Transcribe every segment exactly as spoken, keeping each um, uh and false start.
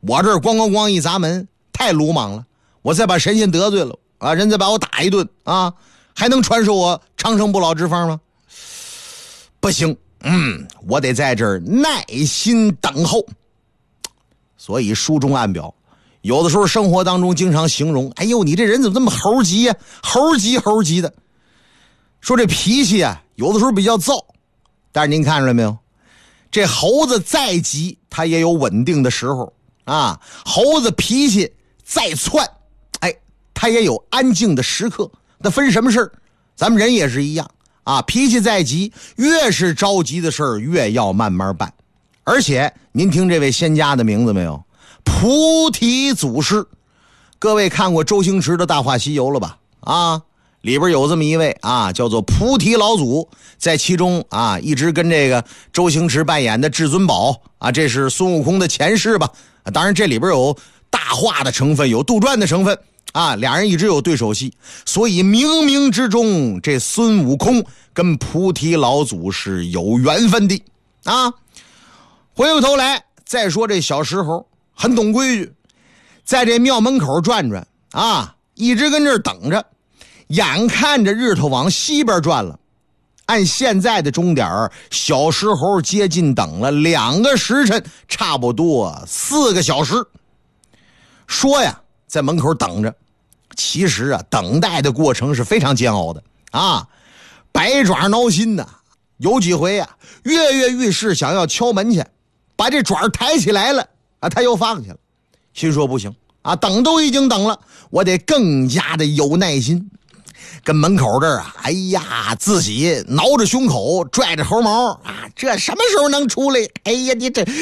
我这咣咣咣一砸门，太鲁莽了，我再把神仙得罪了啊，人再把我打一顿啊，还能传授我长生不老之法吗？不行，嗯，我得在这儿耐心等候。所以书中暗表，有的时候生活当中经常形容，哎呦，你这人怎么这么猴急呀、啊？猴急猴急的。说这脾气啊，有的时候比较躁，但是您看出来没有？这猴子再急，它也有稳定的时候啊。猴子脾气再窜，哎，它也有安静的时刻。那分什么事儿？咱们人也是一样啊，脾气再急，越是着急的事儿，越要慢慢办。而且您听这位仙家的名字没有？菩提祖师。各位看过周星驰的《大话西游》了吧？啊，里边有这么一位啊，叫做菩提老祖，在其中啊，一直跟这个周星驰扮演的至尊宝啊，这是孙悟空的前世吧？啊、当然这里边有大话的成分，有杜撰的成分啊，俩人一直有对手戏，所以冥冥之中，这孙悟空跟菩提老祖是有缘分的啊。回过头来再说这小石猴，很懂规矩，在这庙门口转转啊，一直跟这儿等着。眼看着日头往西边转了，按现在的钟点，小石猴接近等了两个时辰，差不多四个小时。说呀，在门口等着，其实啊，等待的过程是非常煎熬的啊，百爪挠心呐、啊。有几回啊，跃跃欲试，想要敲门去，把这爪抬起来了啊，他又放下了，心说不行啊，等都已经等了，我得更加的有耐心。跟门口这儿啊，哎呀，自己挠着胸口，拽着猴毛啊，这什么时候能出来？哎呀，你这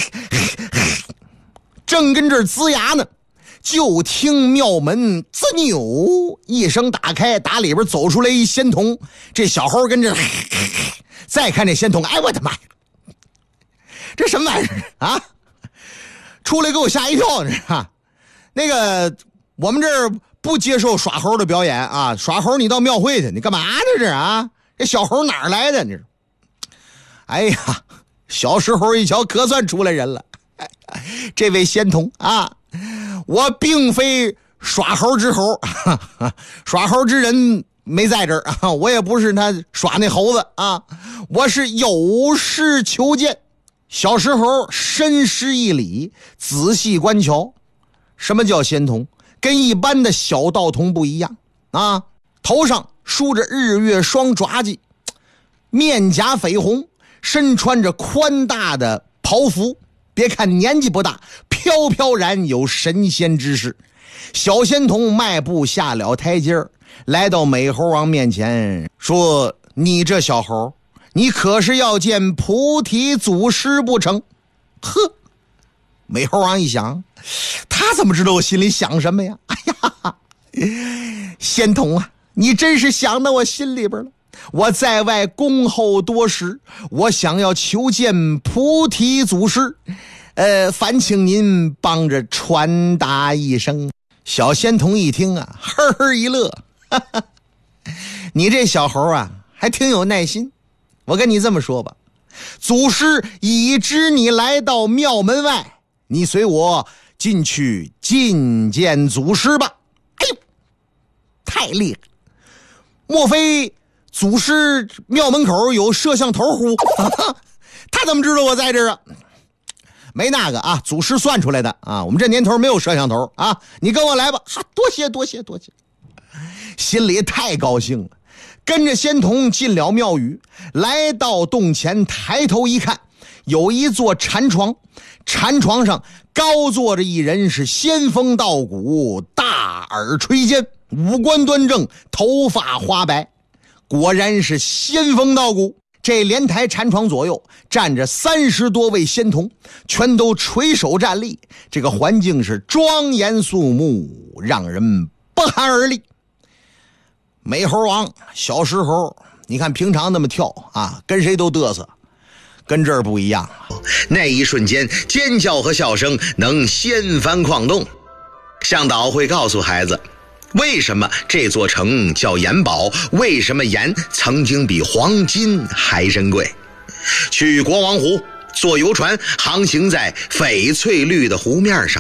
正跟这儿呲牙呢，就听庙门滋扭一声打开，打里边走出来一仙童。这小猴跟这，再看这仙童，哎，我的妈呀，这什么玩意儿啊？出来给我吓一跳呢！哈，那个我们这儿不接受耍猴的表演啊！耍猴你到庙会去，你干嘛呢这啊？这小猴哪儿来的？你哎呀，小石猴一瞧，可算出来人了。哎、这位仙童啊，我并非耍猴之猴，哈哈，耍猴之人没在这儿啊，我也不是他耍那猴子啊，我是有事求见。小石猴深施一礼，仔细观瞧，什么叫仙童？跟一般的小道童不一样啊！头上梳着日月双爪髻，面颊绯红，身穿着宽大的袍服。别看年纪不大，飘飘然有神仙之势。小仙童迈步下了台阶，来到美猴王面前，说：“你这小猴，你可是要见菩提祖师不成？”呵，美猴王一想，他怎么知道我心里想什么呀？哎呀，仙童啊，你真是想到我心里边了。我在外恭候多时，我想要求见菩提祖师，呃，烦请您帮着传达一声。小仙童一听啊，呵呵一乐，哈哈，你这小猴啊，还挺有耐心。我跟你这么说吧，祖师已知你来到庙门外，你随我进去觐见祖师吧。哎呦，太厉害！莫非祖师庙门口有摄像头乎？他怎么知道我在这儿啊？没那个啊，祖师算出来的啊。我们这年头没有摄像头啊。你跟我来吧，哈，多谢多谢多谢。心里太高兴了，跟着仙童进了庙宇，来到洞前，抬头一看，有一座禅床，禅床上高坐着一人，是仙风道骨，大耳垂肩，五官端正，头发花白，果然是仙风道骨。这莲台禅床左右站着三十多位仙童，全都垂手站立，这个环境是庄严肃穆，让人不寒而栗。美猴王小石猴，你看平常那么跳啊，跟谁都嘚瑟，跟这儿不一样。 那一瞬间，尖叫和笑声能掀翻矿洞。向导会告诉孩子，为什么这座城叫盐堡，为什么盐曾经比黄金还珍贵。去国王湖，坐游船航行在翡翠绿的湖面上，